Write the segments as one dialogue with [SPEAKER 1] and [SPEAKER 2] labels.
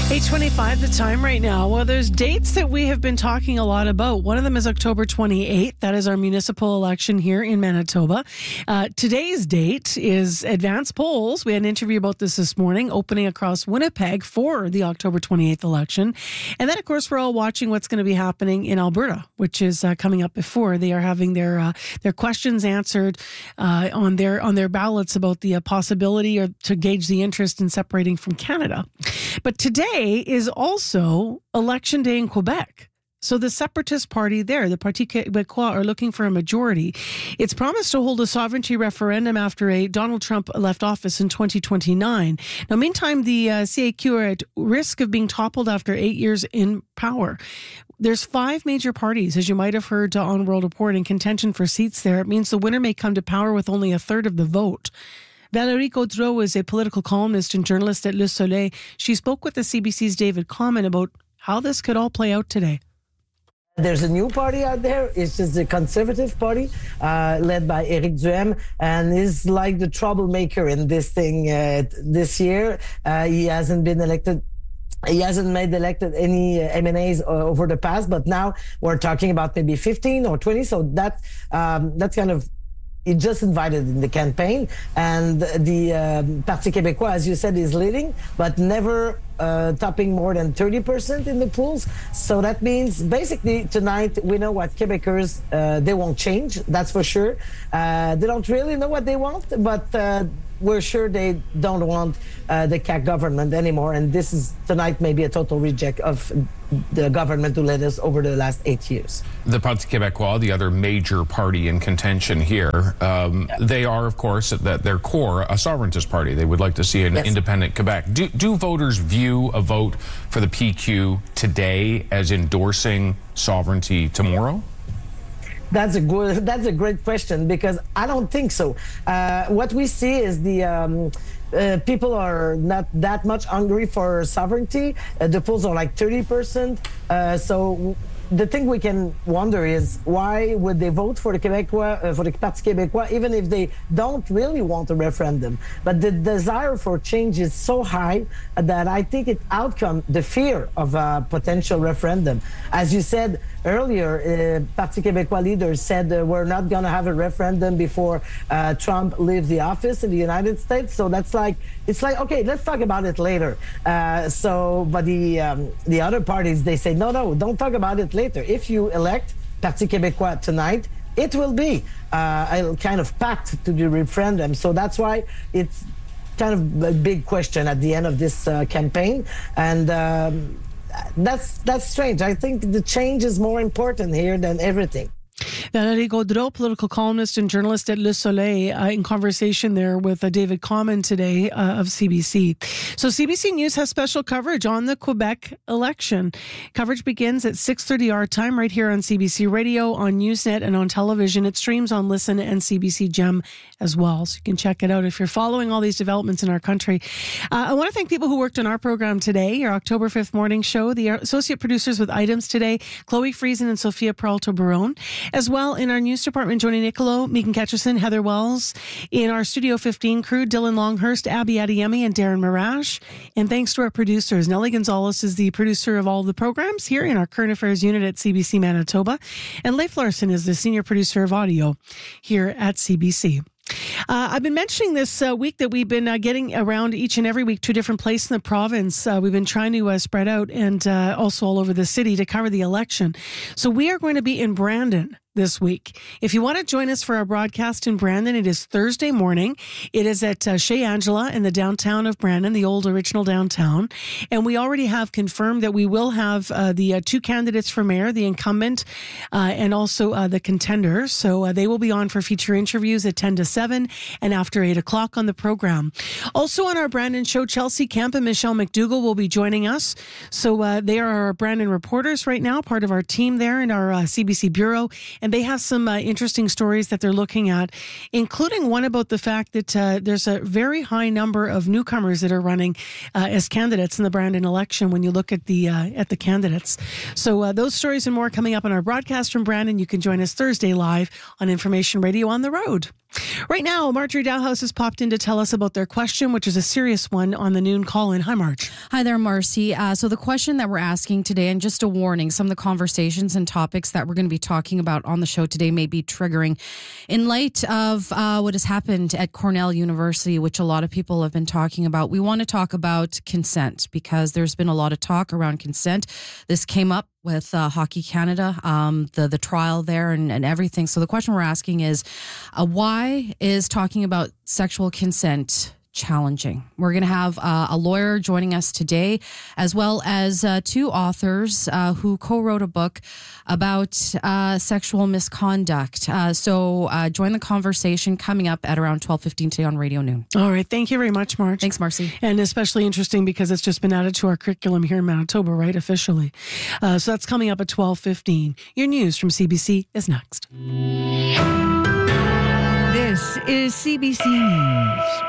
[SPEAKER 1] 8:25 the time right now. Well, there's dates that we have been talking a lot about. One of them is October 28th. That is our municipal election here in Manitoba. Today's date is advance polls. We had an interview about this morning, opening across Winnipeg for the October 28th election. And then, of course, we're all watching what's going to be happening in Alberta, which is coming up before. They are having their questions answered on their ballots about the possibility or to gauge the interest in separating from Canada. But today is also election day in Quebec. So the Separatist Party there, the Parti Québécois, are looking for a majority. It's promised to hold a sovereignty referendum after Donald Trump left office in 2029. Now, meantime, the CAQ are at risk of being toppled after 8 years in power. There's 5 major parties, as you might have heard on World Report, in contention for seats there. It means the winner may come to power with only a third of the vote. Valérie Gaudreault is a political columnist and journalist at Le Soleil. She spoke with the CBC's David Common about how this could all play out today.
[SPEAKER 2] There's a new party out there. It's just the Conservative Party, led by Éric Duhaime, and is like the troublemaker in this thing this year. He hasn't been elected. He hasn't made any M&As over the past, but now we're talking about maybe 15 or 20. So that's kind of. He just invited in the campaign, and the Parti Québécois, as you said, is leading, but never topping more than 30% in the polls. So that means basically tonight we know what Quebecers, they won't change, that's for sure. They don't really know what they want, but we're sure they don't want the CAQ government anymore. And this is tonight maybe a total reject of the government who led us over the last 8 years.
[SPEAKER 3] The Parti Québécois, the other major party in contention here, they are, of course, at their core, a sovereigntist party. They would like to see an independent Quebec. Do voters view a vote for the PQ today as endorsing sovereignty tomorrow?
[SPEAKER 2] That's a great question, because I don't think so. What we see is the people are not that much hungry for sovereignty. The polls are like 30%. So the thing we can wonder is why would they vote for the Québécois, for the Parti Québécois, even if they don't really want a referendum? But the desire for change is so high that I think it outcomes the fear of a potential referendum. As you said earlier, Parti Québécois leaders said we're not going to have a referendum before Trump leaves the office in the United States. So it's like, okay, let's talk about it later. But the other parties, they say, no, don't talk about it later. If you elect Parti Québécois tonight, it will be a kind of pact to the referendum. So that's why it's kind of a big question at the end of this campaign. And that's strange. I think the change is more important here than everything.
[SPEAKER 1] Valérie Gaudreault, political columnist and journalist at Le Soleil, in conversation there with David Common today of CBC. So CBC News has special coverage on the Quebec election. Coverage begins at 6:30 our time right here on CBC Radio, on Newsnet, and on television. It streams on Listen and CBC Gem as well, so you can check it out if you're following all these developments in our country. I want to thank people who worked on our program today, our October 5th morning show, the associate producers with items today, Chloe Friesen and Sophia Peralta-Barone. As well, in our news department, Joni Nicolo, Megan Ketcherson, Heather Wells. In our Studio 15 crew, Dylan Longhurst, Abby Adeyemi, and Darren Marash. And thanks to our producers. Nellie Gonzalez is the producer of all the programs here in our current affairs unit at CBC Manitoba. And Leif Larson is the senior producer of audio here at CBC. I've been mentioning this week that we've been getting around each and every week to a different place in the province. We've been trying to spread out and also all over the city to cover the election. So we are going to be in Brandon this week. If you want to join us for our broadcast in Brandon, it is Thursday morning. It is at Chez Angela in the downtown of Brandon, the old original downtown. And we already have confirmed that we will have the 2 candidates for mayor, the incumbent and also the contender. So they will be on for feature interviews at 10 to 7 and after 8 o'clock on the program. Also on our Brandon show, Chelsea Kemp and Michelle McDougall will be joining us. So they are our Brandon reporters right now, part of our team there in our CBC bureau. and they have some interesting stories that they're looking at, including one about the fact that there's a very high number of newcomers that are running as candidates in the Brandon election when you look at the candidates. So those stories and more coming up on our broadcast from Brandon. You can join us Thursday live on Information Radio on the Road. Right now, Marjorie Dowhouse has popped in to tell us about their question, which is a serious one on the noon call-in. Hi, Marge.
[SPEAKER 4] Hi there, Marcy. So the question that we're asking today, and just a warning, some of the conversations and topics that we're going to be talking about on the show today may be triggering in light of what has happened at Cornell University, which a lot of people have been talking about. We want to talk about consent because there's been a lot of talk around consent. This came up with Hockey Canada, the trial there and everything. So the question we're asking is, why is talking about sexual consent challenging? We're going to have a lawyer joining us today, as well as two authors who co-wrote a book about sexual misconduct. So join the conversation coming up at around 12:15 today on Radio Noon.
[SPEAKER 1] All right. Thank you very much, Marge.
[SPEAKER 4] Thanks, Marcy.
[SPEAKER 1] And especially interesting because it's just been added to our curriculum here in Manitoba, right? Officially. So that's coming up at 12:15. Your news from CBC is next.
[SPEAKER 5] This is CBC News.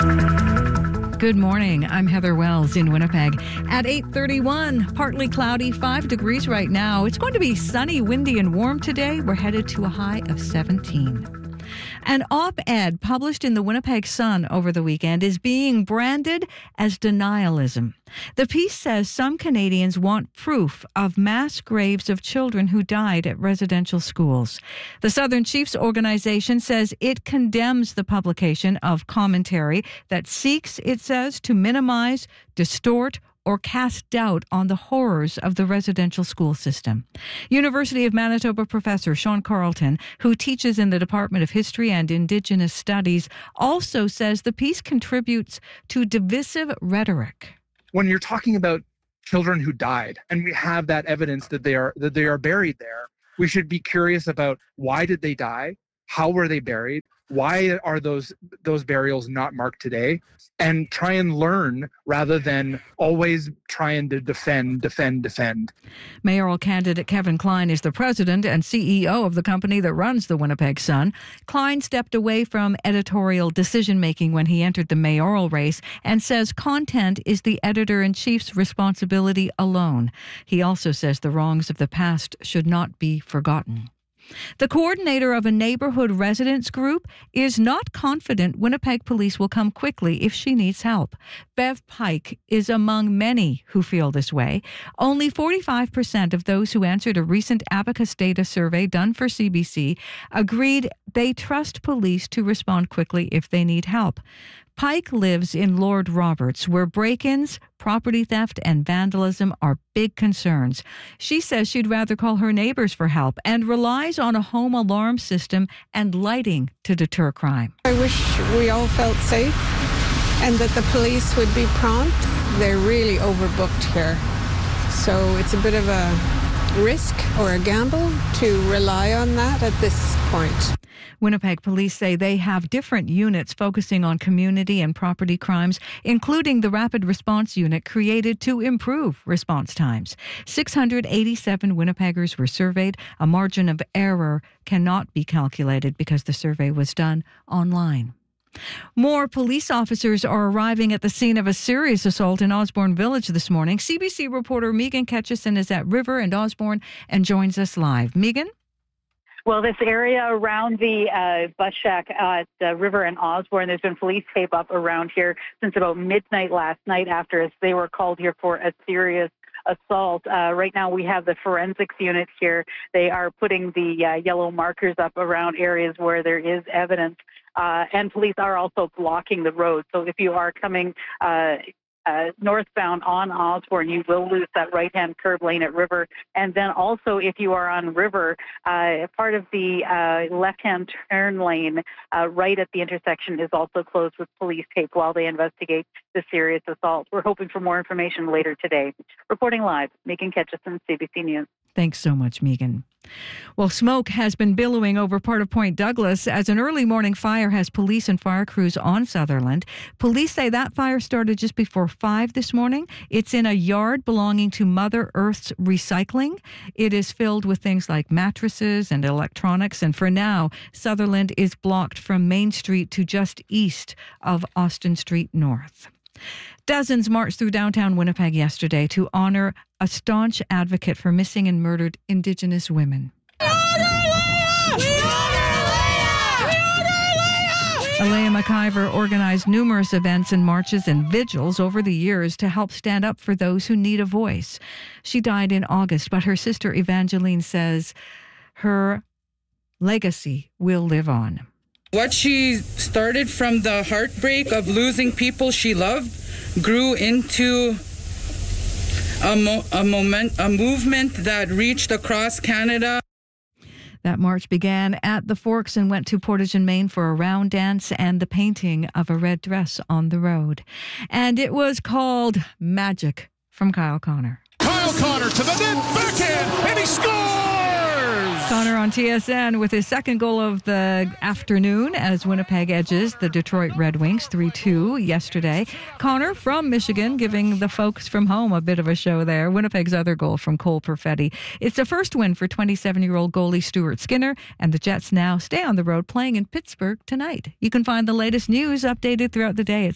[SPEAKER 5] Good morning. I'm Heather Wells in Winnipeg. At 8:31, partly cloudy, 5 degrees right now. It's going to be sunny, windy, and warm today. We're headed to a high of 17. An op-ed published in the Winnipeg Sun over the weekend is being branded as denialism. The piece says some Canadians want proof of mass graves of children who died at residential schools. The Southern Chiefs organization says it condemns the publication of commentary that seeks, it says, to minimize, distort, or cast doubt on the horrors of the residential school system. University of Manitoba professor Sean Carlton, who teaches in the Department of History and Indigenous Studies, also says the piece contributes to divisive rhetoric.
[SPEAKER 6] When you're talking about children who died, and we have that evidence that they are buried there, we should be curious about why did they die? How were they buried? Why are those burials not marked today? And try and learn rather than always trying to defend.
[SPEAKER 5] Mayoral candidate Kevin Klein is the president and CEO of the company that runs the Winnipeg Sun. Klein stepped away from editorial decision-making when he entered the mayoral race and says content is the editor-in-chief's responsibility alone. He also says the wrongs of the past should not be forgotten. The coordinator of a neighborhood residents group is not confident Winnipeg police will come quickly if she needs help. Bev Pike is among many who feel this way. Only 45% of those who answered a recent Abacus data survey done for CBC agreed they trust police to respond quickly if they need help. Pike lives in Lord Roberts, where break-ins, property theft, and vandalism are big concerns. She says she'd rather call her neighbors for help and relies on a home alarm system and lighting to deter crime.
[SPEAKER 7] I wish we all felt safe and that the police would be prompt. They're really overbooked here. So it's a bit of a risk or a gamble to rely on that at this point.
[SPEAKER 5] Winnipeg police say they have different units focusing on community and property crimes, including the Rapid Response Unit created to improve response times. 687 Winnipeggers were surveyed. A margin of error cannot be calculated because the survey was done online. More police officers are arriving at the scene of a serious assault in Osborne Village this morning. CBC reporter Megan Ketchison is at River and Osborne and joins us live. Megan?
[SPEAKER 8] Well, this area around the bus shack at River and Osborne, there's been police tape up around here since about midnight last night after they were called here for a serious assault. Right now we have the forensics unit here. They are putting the yellow markers up around areas where there is evidence. And police are also blocking the road. So if you are coming northbound on Osborne, you will lose that right-hand curb lane at River. And then also, if you are on River, part of the left-hand turn lane right at the intersection is also closed with police tape while they investigate the serious assault. We're hoping for more information later today. Reporting live, Megan Ketchison, CBC News.
[SPEAKER 5] Thanks so much, Megan. Well, smoke has been billowing over part of Point Douglas as an early morning fire has police and fire crews on Sutherland. Police say that fire started just before 5 this morning. It's in a yard belonging to Mother Earth's Recycling. It is filled with things like mattresses and electronics. And for now, Sutherland is blocked from Main Street to just east of Austin Street North. Dozens marched through downtown Winnipeg yesterday to honor a staunch advocate for missing and murdered Indigenous women. Alea McIver organized numerous events and marches and vigils over the years to help stand up for those who need a voice. She died in August, but her sister Evangeline says her legacy will live on.
[SPEAKER 9] What she started from the heartbreak of losing people she loved grew into a movement that reached across Canada.
[SPEAKER 5] That march began at the Forks and went to Portage and Main for a round dance and the painting of a red dress on the road. And it was called Magic from Kyle Connor.
[SPEAKER 10] Kyle Connor to the net, backhand, and he scores!
[SPEAKER 5] Connor on TSN with his second goal of the afternoon as Winnipeg edges the Detroit Red Wings 3-2 yesterday. Connor from Michigan giving the folks from home a bit of a show there. Winnipeg's other goal from Cole Perfetti. It's the first win for 27-year-old goalie Stuart Skinner, and the Jets now stay on the road playing in Pittsburgh tonight. You can find the latest news updated throughout the day at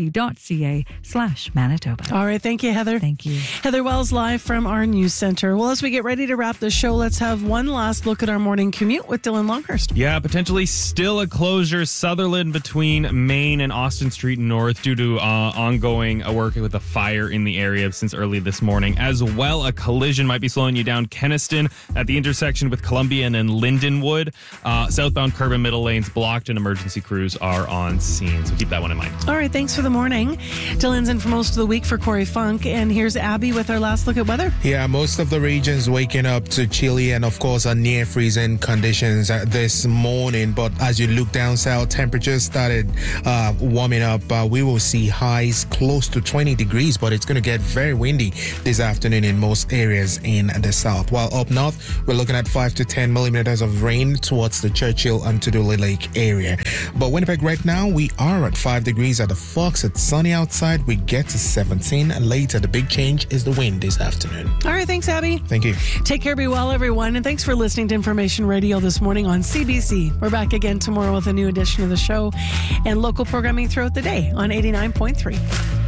[SPEAKER 5] cbc.ca/Manitoba.
[SPEAKER 1] All right, thank you, Heather.
[SPEAKER 5] Thank you.
[SPEAKER 1] Heather Wells live from our news center. Well, as we get ready to wrap the show, let's have one last look at our morning commute with Dylan Longhurst.
[SPEAKER 11] Yeah, potentially still a closure. Sutherland between Main and Austin Street North due to ongoing work with a fire in the area since early this morning. As well, a collision might be slowing you down Kenniston at the intersection with Columbia and then Lindenwood. Southbound curb and middle lanes blocked and emergency crews are on scene. So keep that one in mind.
[SPEAKER 1] All right, thanks for the morning. Dylan's in for most of the week for Corey Funk. And here's Abby with our last look at weather.
[SPEAKER 12] Yeah, most of the regions waking up to chilly and, of course, near freezing conditions this morning. But as you look down south, temperatures started warming up. We will see highs close to 20 degrees, but it's going to get very windy this afternoon in most areas in the south. While up north, we're looking at 5 to 10 millimeters of rain towards the Churchill and Tuduli Lake area. But Winnipeg right now, we are at 5 degrees at the Fox. It's sunny outside. We get to 17. And later, the big change is the wind this afternoon.
[SPEAKER 1] All right, thanks, Abby.
[SPEAKER 12] Thank you.
[SPEAKER 1] Take care, be well, everyone. And thanks for listening to Information Radio this morning on CBC. We're back again tomorrow with a new edition of the show and local programming throughout the day on 89.3.